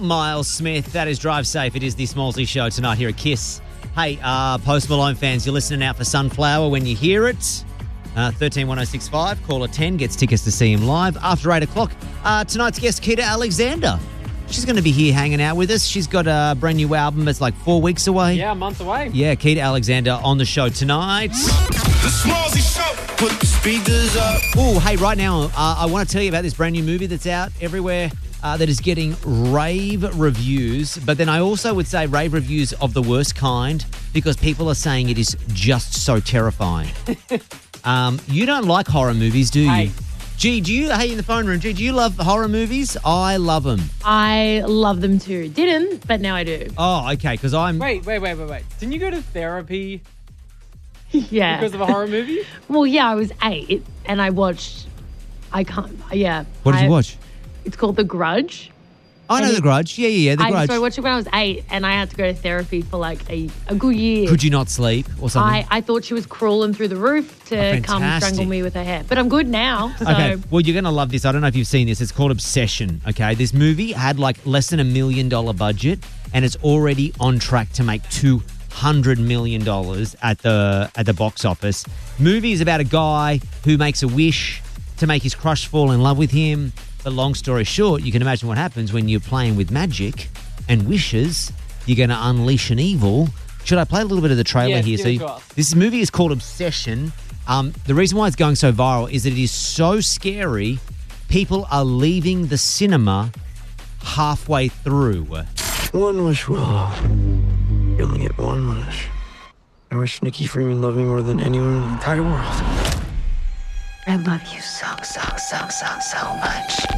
Miles Smith. That is Drive Safe. It is the Smallsy Show tonight here at KISS. Hey, Post Malone fans, you're listening out for Sunflower when you hear it. 131065, caller 10 gets tickets to see him live after 8 o'clock. Tonight's guest, Keita Alexander. She's going to be here hanging out with us. She's got a brand new album that's like 4 weeks away. Yeah, a month away. Yeah, Keita Alexander on the show tonight. The Smallsy Show, put the speakers up. Oh, hey, right now, I want to tell you about this brand new movie that's out everywhere that is getting rave reviews. But then I also would say rave reviews of the worst kind because people are saying it is just so terrifying. You don't like horror movies, do you? Hey. G, hey, in the phone room, G, do you love horror movies? I love them. I love them too. Didn't, but now I do. Oh, okay, because I'm... Wait. Didn't you go to therapy Yeah. because of a horror movie? Well, yeah, I was 8 and I watched... Yeah. What did you watch? It's called The Grudge. I know The Grudge. Yeah, The Grudge. So I watched it when I was 8 and I had to go to therapy for like a good year. Could you not sleep or something? I thought she was crawling through the roof to come strangle me with her hair. But I'm good now. So. Okay, well, you're going to love this. I don't know if you've seen this. It's called Obsession, okay? This movie had like less than $1 million budget and it's already on track to make $200 million at the box office. Movie is about a guy who makes a wish to make his crush fall in love with him. But long story short, you can imagine what happens when you're playing with magic and wishes. You're going to unleash an evil. Should I play a little bit of the trailer here? So this movie is called Obsession. The reason why it's going so viral is that it is so scary, people are leaving the cinema halfway through. One wish, Willow. You only get one wish. I wish Nikki Freeman loved me more than anyone in the entire world. I love you so much.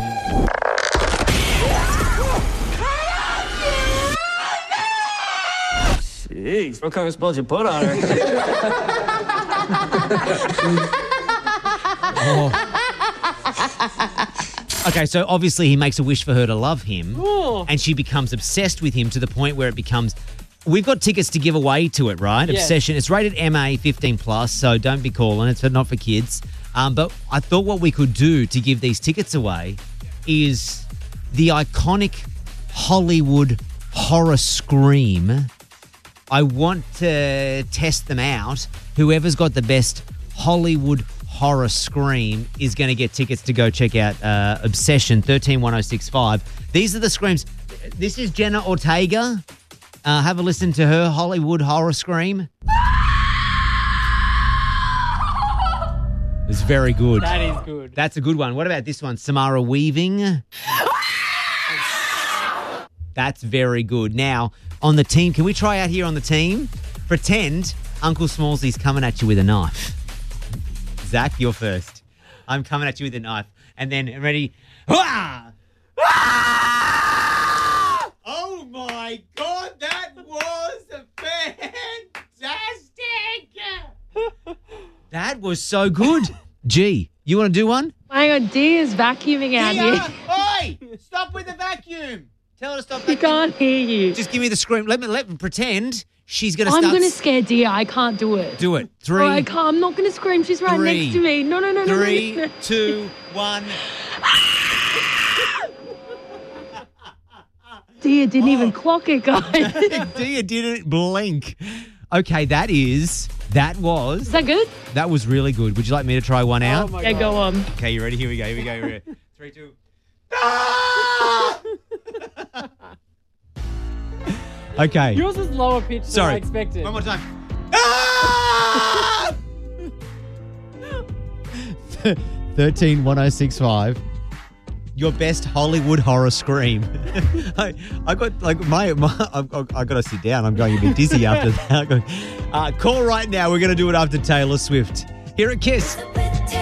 Jeez, what kind of spells you put on her? Okay, so obviously he makes a wish for her to love him. Ooh. And she becomes obsessed with him to the point where it becomes... We've got tickets to give away to it, right? Yes. Obsession. It's rated MA 15+, so don't be calling. It's not for kids. But I thought what we could do to give these tickets away is the iconic Hollywood horror scream. I want to test them out. Whoever's got the best Hollywood horror scream is going to get tickets to go check out Obsession, 131065. These are the screams. This is Jenna Ortega. Have a listen to her Hollywood horror scream. It's very good. That is good. That's a good one. What about this one? Samara Weaving. That's very good. Now, on the team, can we try out here on the team? Pretend Uncle Smallsy's coming at you with a knife. Zach, you're first. I'm coming at you with a knife. And then, ready? Ah! Ah! Oh, my God. That was fantastic. That was so good. G, you want to do one? Hang on, D is vacuuming out here. Oi! Stop with the vacuum. Tell her to stop He vacuuming. can't hear you. Just give me the scream. Let me pretend she's going to I'm start. going to scare Dia. I can't do it. Do it. Three. Oh, I can't. I'm not going to scream. She's right Three. next to me. No. 3, 2, 1. Dia didn't even clock it, guys. Dia didn't blink. Okay, that was. Is that good? That was really good. Would you like me to try one out? Oh my Yeah, God. go on. Okay, you ready? Here we go. 3, 2. Ah! Okay. Yours was lower pitched than Sorry. I expected. One more time. Ah! 131065. Your best Hollywood horror scream. I got like I got to sit down. I'm going a bit dizzy after that. Call right now. We're going to do it after Taylor Swift. Here at KISS.